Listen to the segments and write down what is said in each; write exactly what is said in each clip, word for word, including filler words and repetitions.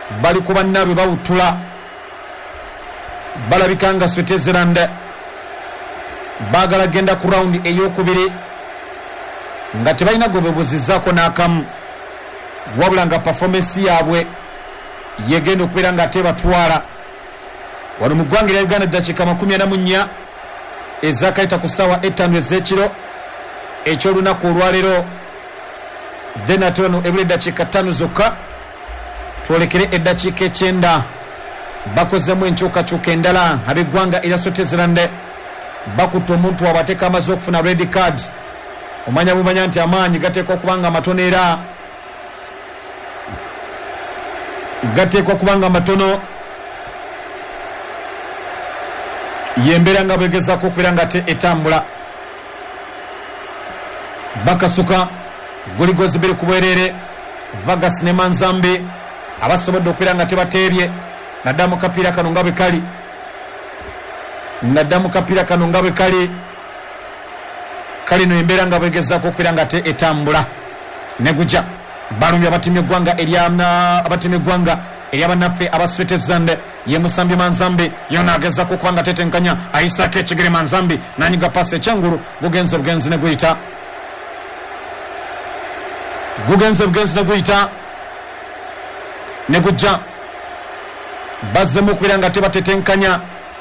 bali ku bannaabwe bawutula balabika nga Switzerland baagala genda ku rawundi ey'okubiri nga tebalina gwe bebuzizaako n'akamu wabula nga performance yaabwe yegenda okubeera nga ate batwala wano mu ggwanga lya Uganda eddakiika makumi ana mu nnya ezakayita ku ssaawa ettaano ez'ekiro ekyolunaku olwaleero then ate wano ebula eddakiika ttaano zokka twolekere eddakiika ekyenda bakozemu enkyukakyuka endala ab'eggwanga erya Switzerland bakutte omuntu waabwe ateeka amaze okufuna red card omanya bumanya nti amaanyi gateekwa okubanga matono era gateekwa okubanga matono yembeera nga bwegezaako okubeera nga te etambula bakasuka goligozi biri ku bwereere Vargas ne Manzambi abasobodde okubeera nga tebateebye naddamu kapiira kano nga bwe kali naddamu kapiira kano nga bwe kali kali no embeera nga bwegezaako okubeera nga te etambula ne gujja balumya abatimye eggwanga abatimye eggwanga eryabannaffe aba Switzerland ye Musambi Manzambi yona agezaako okuba nga tetenkanya ayisaako ekigere Manzambi nanyiga paasi ekyengulu gugenze bugenzi ne guyita gugenze bugenzi ne guyita ne gujja bazzemu okubeera nga tebatetenkanya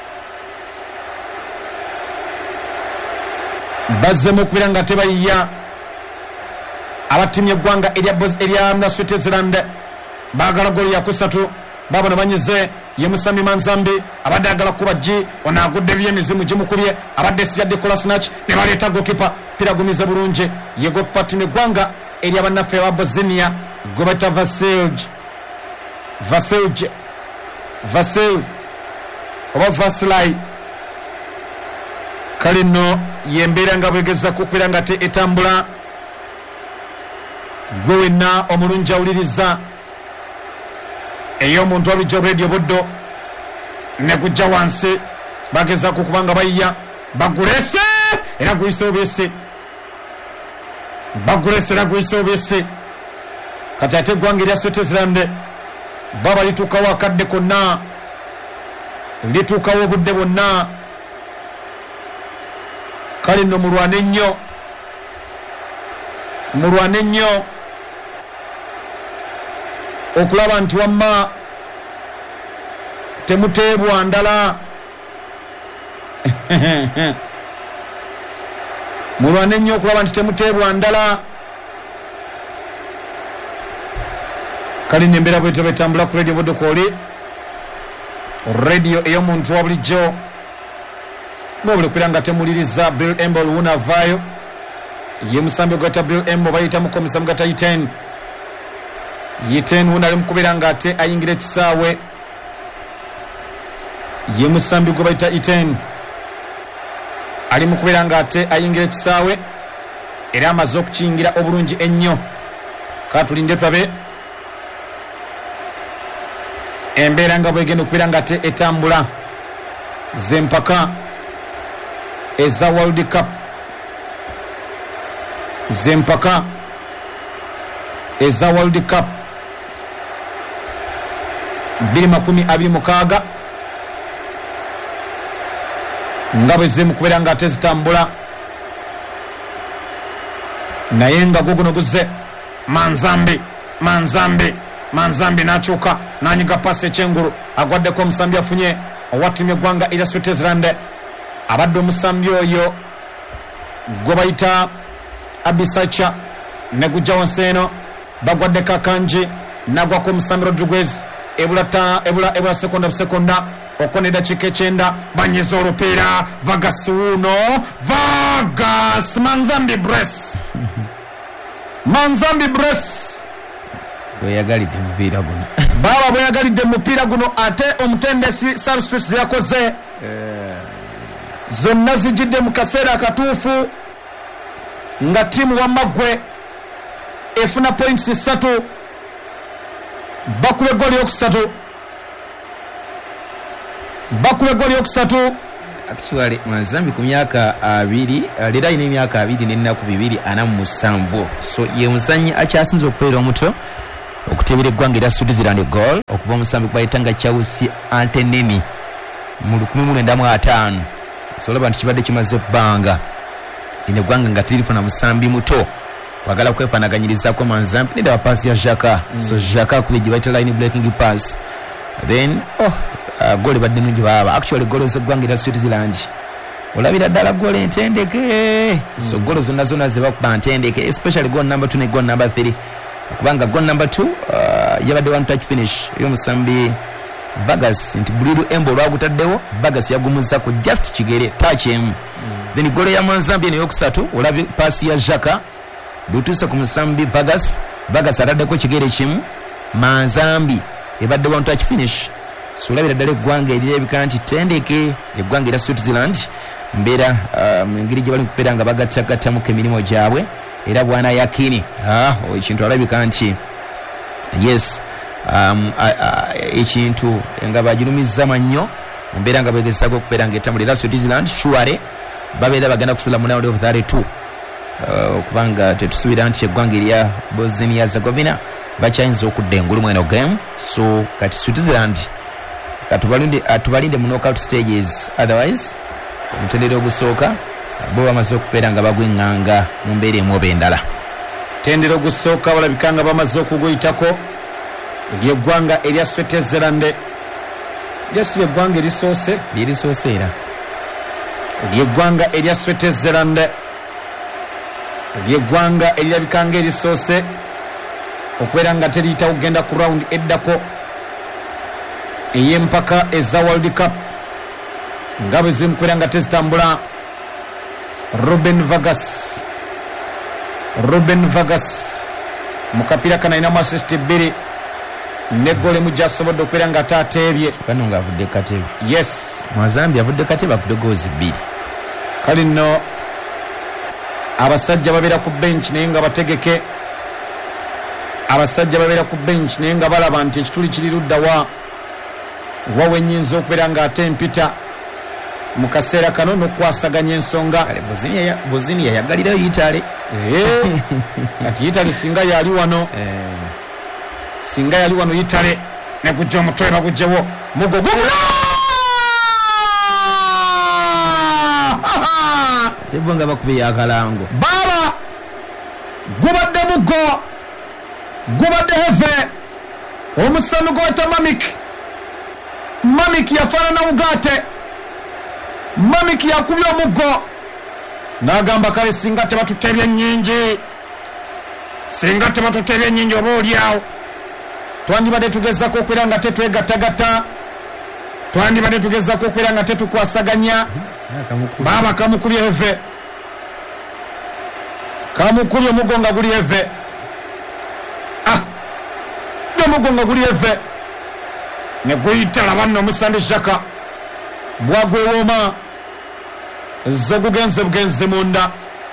bazzemu okubeera nga tebayiya abatimye eggwanga erya Switzerland baagala goli yakusatu babona banyize ye Musambi Manzambi abadde agala kuba G ono agudde byemizimu gimukubye abadde siyadde kola snatch ne baleeta gokipa piragumiza bulungi ye gokipa timye eggwanga erya bannaffe aba Bosnia gwe bayita Vasilj Vasilj Vasil oba Vasilai kale nno yembeera nga bwegezaako okubeera nga te etambula gwe wenna omulungi awuliriza ey'omuntu walijjo radio buddo ne gujja wansi bagezaako okuba nga bayiya bagulese era guyise obyese bagulese era guyise obyese kati ate eggwanga erya Switzerland baba lituukawo akadde konna lituukawo obudde bwonna kale nno mulwane nnyo mulwane nnyo okulaba nti wamma temuteebwa ndala mulwane nnyo okulaba nti temuteebwa ndala kale nembeera bwetyo betambula ku radio bodokoli radio ey'omuntu wa bulijjo nobule kubeera nga temuliriza Bill Embo oluwunavaayo ye Musambi ogata Bill Embo bayita mukomisa mugata iten iten wuna ali mukubeera nga ate ayingira ekisaawe ye Musambi gwe bayita iten ali mukubeera nga ate ayingira ekisaawe era amaze okukiyingira obulungi ennyo katulinde twabe embeera nga bwegenda okubeera nga ate etambula zempaka eza World Cup zempaka eza World Cup biri makumi abiri mukaaga nga bwe zemu kubeera nga ate zitambula naye nga guguno guze Manzambi Manzambi Manzambi nakyuka nanyiga paasi ekyengulu agwaddeko omusambi afunye owatumye eggwanga erya Switzerland abadde omusambi oyo gwe bayita Abisacha ne gujja wansi eno bagwaddeko akanji nagwako omusambi Rodriguez ebula ebula ebula sekonda busekonda okona eddakiika ekyenda banyiza olupiira Vargas wuno Vargas Manzambi Bress Manzambi Bress bweyagalidde mupiira guno baba bweyagalidde mupiira guno ate omutendesi substitutes yakoze zonna zijidde mu kaseera akatuufu nga tiimu wamaggwe efuna points ssatu bakube goli yokusatu bakube goli yokusatu actually Manzambi ku myaka abiri lera ine myaka abiri n'ennaku bibiri ana mu musanvu so ye muzanyi akyasinze okupeera omuto okutebera eggwanga erya Switzerland goal okuba omusambi gwaitanga Chelsea Antenemi mu lukumi mu lwenda mu ataano solaba nti kibadde kimaze ebbanga ine eggwanga nga tilifuna musambi muto wagala kwefanaganyirizaako Manzambi nedaba paasi ya Xhaka mm. so Xhaka kubye gye bayita line breaking pass then oh uh, goal badde nungi baba actually goal z'eggwanga erya Switzerland olabira ddala goal entendeke mm. so goal zonna zonna zebakuba ntendeke especially goal number two ne goal number three kubanga goal number two uh, yabadde one touch finish y'omusambi Vargas nti buliru embo lwagutaddewo Vargas yagumuza ku just kigere touch him mm. then goal ya Manzambi ne yokusatu olabi paasi ya Xhaka butuse ku musambi Vargas Vargas ataddeko kigere kimu Manzambi ebadde one touch finish so olabira ddala eggwanga erirabika nti tendeke eggwanga erya Switzerland mbeera uh, mu ngeri gye bali kubeera nga bagattagattamuko emirimu gyabwe era bwana yakini ah, ekintu alabika nti yes um, ekintu nga bagirumiza mannyo mbeera nga begezaako okubeera nga etambulira Switzerland shuare babeera bagenda kusula mu round of thirty-two okubanga uh, tetusuubira nti eggwanga erya Bosnia Herzegovina bakyayinza okudda engulu mweno game so kati Switzerland katubalinde atubalinde mu knockout stages otherwise omutendera ogusooka bo bamaze okubeera nga bagwenganga mu mbeera emu oba endala tendera ogusooka balabika nga bamaze okuguyitako ery'eggwanga erya Switzerland lyesi eggwanga erisoose lyerisoose era ery'eggwanga erya Switzerland ery'eggwanga erirabika nga erisoose okubeera nga teriyita kugenda ku round eddako ey'empaka eza World Cup nga bwe zimukubeera nga tezitambula Ruben Vargas Ruben Vargas mu kapiira kana alinamu assist bbiri ne goal emu gy'asobodde okubeera nga ataateebye kano ng'avudde katebe yes Manzambi avudde katebe avudde goozi bbiri kale nno abasajja babeera ku bench naye nga bategeke abasajja babeera ku bench naye nga balaba nti ekituli kiri ludda wa wawe nnyinza okubeera nga ate mpita mu kaseera kano n'okwasaganya ensonga Bosnia yagalirayo Italy kati Italy singa yali wano singa yali wano Italy ne kujja omutwe bagugyewo mugogo tebonga bakubi yakalango baba gubadde mugo gubadde heve omusano gwata Mamik Mamik yafaanana ugate Mamik yakubya omuggo n'agamba kale singa tebatutebya nnyingi singa tebatutebya nnyingi oba oliawo twandibadde tugezako okubeera nga tetwegattagatta twandibadde tugezako okubeera nga tetukwasaganya baaba kamukubya heve kamukubya omuggo nga guli heve ah omuggo nga guli heve ne guyitala banno omusandi Xhaka bwagwewooma zo gugenze bugenze munda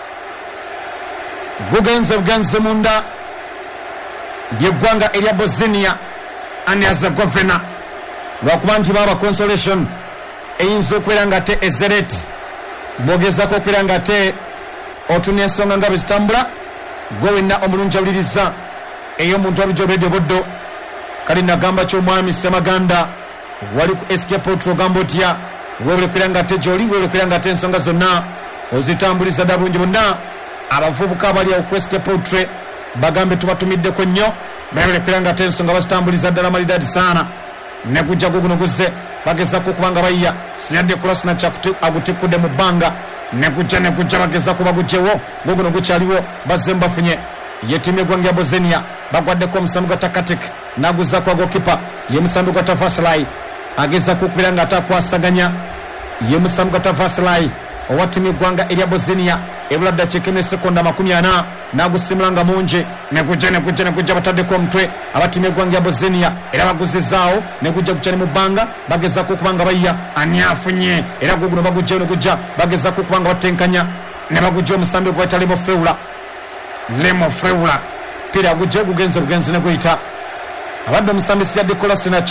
gugenze bugenze munda ly'eggwanga erya Bosnia and Herzegovina lwakuba nti baba consolation eyinza okubeera nga te ezeret bwogezako okubeera nga te otuna ensonga nga bwe zitambula gwe wenna omulungi awuliriza ey'omuntu abujo radio boddo kali nagamba ky'omwami Semaganda wali ku escape out ogamba otya webule kubeera nga te gy'oli webule kubeera nga te ensonga zonna ozitambuliza dda bulungi bonna abavubuka abali awo ku escape out bagambe tubatumiddeko nnyo bebule kubeera nga te ensonga bazitambuliza ddala malidadi saana ne gujja guguno guzze bagezako okuba nga bayiya siyadde kulasina agutikudde mu bbanga ne gujja ne gujja bagezako bagugjewo guguno gukyaliwo bazze mbafunye ye tiimu y'eggwanga ya Bosnia bagwaddeko omusambi gwa Takatic n'aguzzaako agokipa ye musambi gwa Tavaslai agezako okubeera nga atakwasaganya ye musambi gwa Tavaslai owa tiimu y'eggwanga erya Bosnia ebula ddakiika emu ne sekonda amakumi ana n'agusimula nga mungi ne gujja ne gujja ne gujja bataddeko omutwe aba tiimu y'eggwanga ya Bosnia era baguzizaawo ne gujja gukyali mu bbanga bagezako okuba nga bayiya ani afunye era guguno bagujjayo ne gujja bagezako okuba nga batenkanya ne bagujja omusambi gwa Lemo Feula Lemo Feula pira gujja gugenze bugenzi ne guyita abadde omusambi siyadde Kolasinac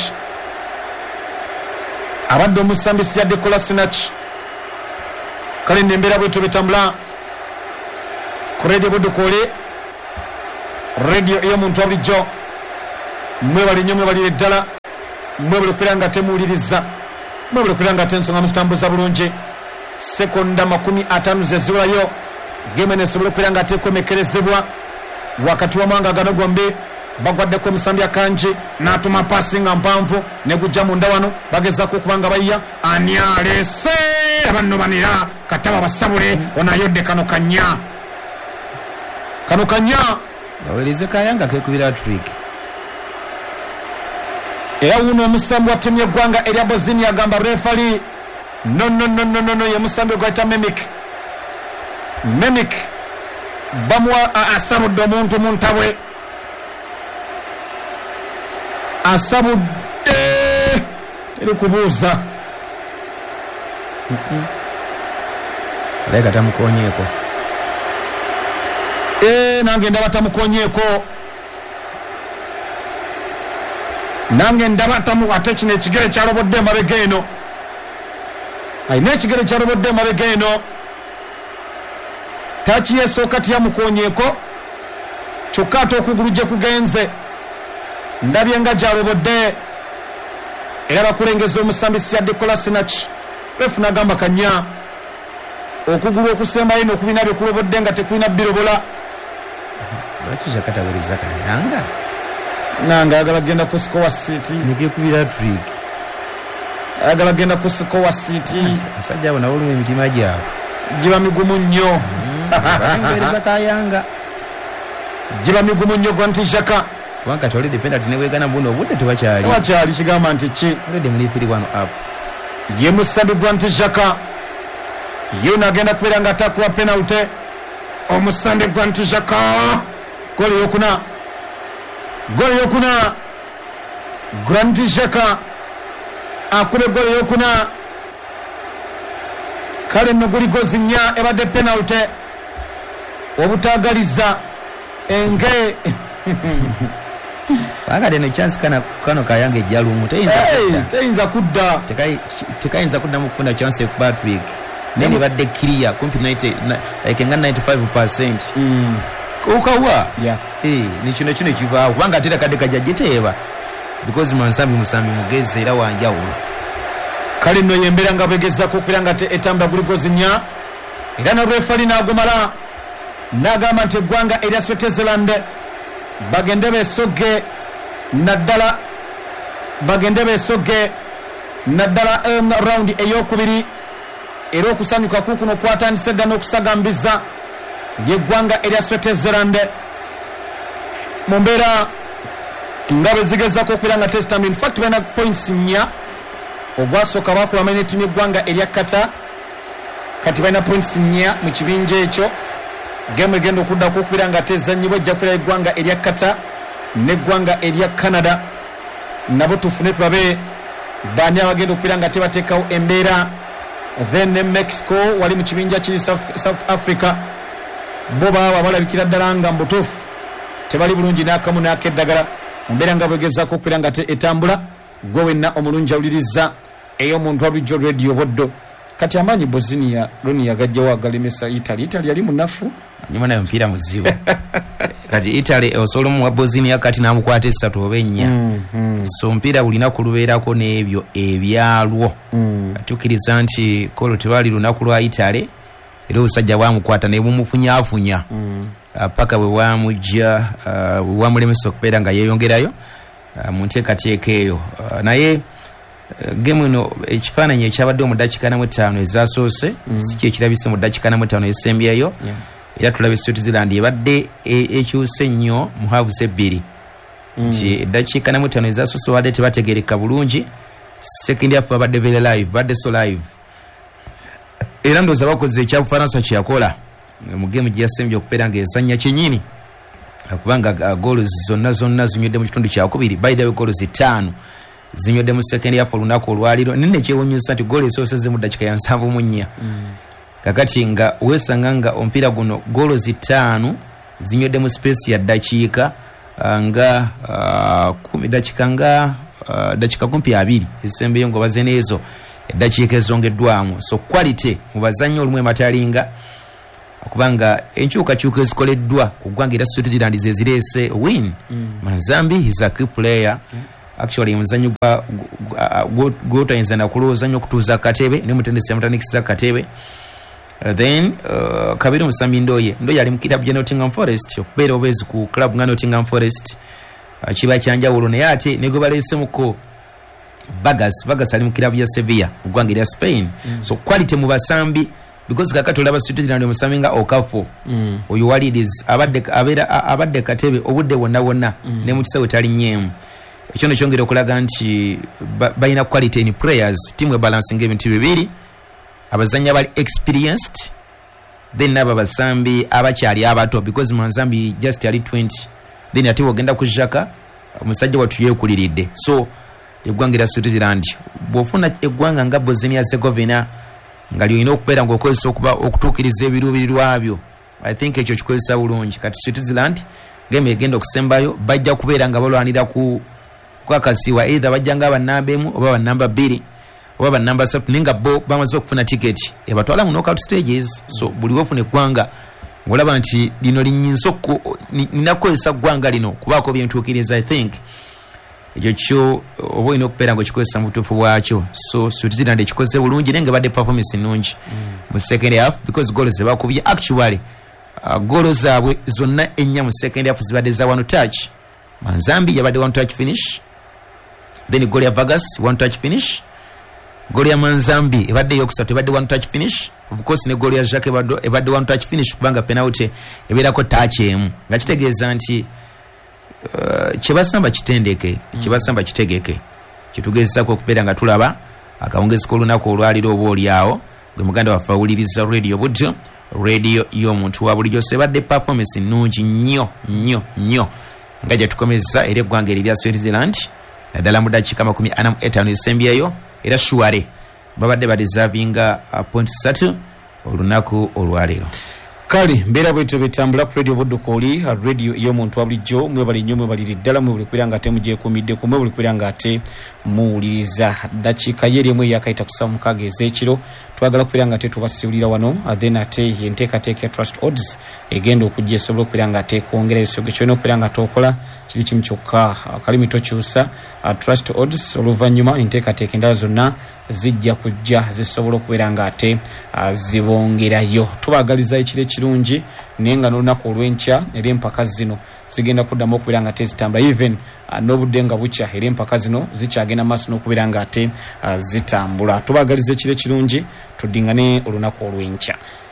abadde omusambi siyadde Kolasinac kale nembeera bwetu betambula ku radio bodokole radio ey'omuntu abulijjo mwebali nnyo mwebali eddala mwebali okubeera nga temuwuliriza mwebali okubeera nga tensonga muzitambuza bulungi sekonda makumi ataano zeziwulayo game nesobole okubeera nga tekomekerezebwa wakati wa mwanga gano gombi bagwaddeko omusambi akanji n'atuma pasi nga mpanvu negujja munda wano bagezaako okuba nga bayya ani alese abannobanira kataba basabule onayodde kano kanya kano kanya bawereze Kayanga kekubira trick era wuno omusambi wa ttiimu y'eggwanga erya Bosnia agamba refali no no no no no no ye musambi gwayita Memik Memik bamuwa asabudde omuntu mu ntabwe asabudde eri kubuuza aleka tamukonyeeko ee nange ndaba tamukonyeeko nange ndaba tamu ate kino ekigere kyalobodde emabega eno ayina ekigere kyalobodde emabega eno takiyeesooka tiyamukonyeeko kyokka ate okugulu gye kugenze ndabye nga gyalobodde era bakulengeza omusambi Siad Kolasinac refu nagamba kanya okugulu okusembayo n'okubina bye kulobodde nga tekulina birobola lwaki katabuliza Kayanga nange ayagala genda ku sikowa siiti nikekubira trick ayagala genda ku sikowa siiti musajja abo nawo olumu emitima gyabwe giba migumu nnyo balengereza Kayanga giba migumu nnyo gwanti jaka kubanga toli dependent nebwegana mbuno obudde tewakyali tewakyali kigamba nti ki olede mulipiri wano up ye musambi gwanti jaka yo nagenda kubeera nga atakuwa penalty omusambi gwanti jaka goli yokuna goli yokuna gwanti jaka akube goli yokuna kale nno guli gozi nnya ebadde penalty obutagaliza enge wakati eno chance kana kano Kayanga ejjalumu teyinza hey, teyinza kudda tekai tekayinza kudda mu kufuna chance ku Patrick nene badde clear kumpi ninety like nga ninety-five percent mm. okawa yeah eh ni kino kino kivaawo kubanga atera kadde kajagiteeba because mansambi musambi mugezi era wanjawulo kale nno yembera nga bwegezako okubeera nga etamba glucose nnya era na refali n'agumala n'agamba nti eggwanga erya Switzerland bagende besoge naddala bagende besoge naddala um, round eyokubiri era okusanyuka kukuno kwatandise dda n'okusagambiza yeggwanga erya Switzerland mu mbeera nga bezigezako okubeera nga testambi in fact balina points nnya ogwasooka bakulama n'ettiimu y'eggwanga erya Qatar kati balina points nnya mu kibinja ekyo game egenda okuddako okubeera nga tezannyibwa ejja kubeera eggwanga erya Qatar n'eggwanga erya Canada nabo tufune tulabe baani abagenda okubeera nga tebateekawo embeera then ne Mexico wali mu kibinja kiri South, South Africa bo baba balabikira ddala nga mbutuufu tebali bulungi n'akamu n'akeddagala mu mbeera nga bwegezaako okubeera nga etambula gwe wenna omulungi awuliriza ey'omuntu abijjo radio boddo kati amaanyi Bosnia loni yagajjawo agalemesa Italy Italy yali munafu nyuma nayo mpira muzibu kati Italy osobola mu Bosnia kati namukwata essatu oba ennya mm, mm. so mpira ulinaku lubeerako n'ebyo ebyalwo mm. atuukiriza nti kolo tewali lunaku lwa Italy era obusajja bwamukwata ne bumufunyafunya mm. uh, paka bwe wamujja uh, bwe wamulemesa okubeera nga yeeyongerayo uh, mu nteekateeka eyo uh, naye uh, gemu eno ekifaananyi ekyabadde mu ddakiika namu etaano ezasoose mm. si kyekirabise mu ddakiika namu etaano esembyeyo yeah. era tulabye Switzerland ebadde ekyuse ennyo mu haavuzi ebbiri nti mm. eddakiika namu etaano ezasoose wadde tebategereka bulungi second half babadde bere live badde so live era ndowooza bakoze ekya Bufaransa kyeyakola mu gemu gyeyasembye okubeera ng'ezannya kyennyini kubanga goolo zonna zonna zinywedde mu kitundu kyakubiri by the way goolo zitaano zinywedde mu second half olunaku olwaliro nene ekyewuunyisa nti goolo esooseze mu ddakiika ya nsanvu mu nnya kakati nga weesanga nga omupiira guno goolo zitaano zinywedde mu space ya ddakiika nga kumi ddakiika nga ddakiika kumpi abiri ezisembeyo nga baze n'ezo eddakiika ezongeddwamu so quality mu bazannyi olumu ematalinga kubanga enkyukakyuka ezikoleddwa ku ggwanga era Switzerland ze zireese win. mm. Manzambi is a key player. mm. Actually muzanyo gwotayinza nakulowooza nnyo okutuuza akatebe ne mutendesi yamutandikisa akatebe. Uh, then uh, Kabiru Musambi Ndoye Ndoye ali mu club ya Nottingham Forest okubeera obezi ku club nga Nottingham Forest. uh, kiba kyanjawulo naye ate ne gwe baleesemuko Bagas Bagas ali mu club ya Sevilla mu ggwanga erya Spain. mm. So quality mu basambi because kakati olaba Switzerland omusambi nga Okafor mm. oyo walides abadde abeera abadde katebe obudde wonna wonna mm. ne mu kisawe tali nyeemu. Ekyo ne kyongera okulaga nti balina quality in players, team balancing ebintu bibiri, abazanya bali experienced then naba basambi abakyali abato because Manzambi just yali twenty then ate ogenda kujaka omusajja watu yekuliridde. So eggwanga lya Switzerland bwofuna eggwanga nga Bosnia Herzegovina nga lyolina okubeera ng'okozesa okuba okutuukiriza ebiruubirirwa byo, I think ekyo kikozesa bulungi. Kati Switzerland game egenda okusembayo bajja kubeera nga balwanira ku kwakasiwa either bajja nga bannamba emu oba bannamba bbiri oba bannamba ssatu ninga bo bamaze okufuna tiketi ebatwala mu knockout stages. So buli wofuna eggwanga ng'olaba nti lino linyinza ninakozesa ggwanga lino kubaako byentuukiriza. I think ekyo kyo oba olina okubeera ng'okikozesa mu butuufu bwakyo. So Switzerland ekikoze bulungi naye nga badde performance nnungi mu second half because goals ze bakubye actually uh, goals zaabwe zonna ennya mu second half zibadde za one touch. Manzambi yabadde one touch finish, then goal ya Vargas one touch finish, goal ya Manzambi ebadde yokusatu ebadde one touch finish, of course ne goal ya Jacques ebadde one touch finish kubanga penalty ebeerako touch emu, nga kitegeeza nti uh, kyebasamba kitendeke kyebasamba kitegeke kitugezesaako okubeera nga tulaba akawungezi k'olunaku olwaliro oba olyawo gwe muganda waffe awuliriza radio budyo radio y'omuntu wa bulijjo sebadde performance nnungi nnyo nnyo nnyo nga gye tukomeza era eggwanga erya Switzerland naddala mu dakiika makumi ana mu etaano esembyeyo era shuware babadde badeservinga point ssatu olunaku olwaleero. Kale mbeera bwetyo betambula ku radio budduko oli radio y'omuntu wa bulijjo mwebali nnyo mwebaliri ddala mwebuli kubeera nga ate mugyekuumidde ku mwebuli kubeera nga ate muwuliriza. Dakiika ye eri emu eyakayita ku ssaawa mukaaga ez'ekiro twagala kubeera nga ate tubasiibulira wano then ate enteekateeka ya Trust Odds egenda okujja esobola okubeera nga ate kwongera ebisogo kyolina okubeera nga tokola kiri kimu kyokka akalimi tokyusa. Trust Odds oluvannyuma enteekateeka endala zonna zijja kujja zisobola okubeera nga ate zibongerayo. Tubaagaliza ekiro ekirungi naye nga n'olunaku olw'enkya era empaka zino zigenda kuddamu okubeera nga ate zitambula even uh, n'obudde nga bukya era empaka zino zikyagenda maaso n'okubeera nga ate uh, zitambula. Tubaagaliza ekiro ekirungi tuddingane olunaku olw'enkya.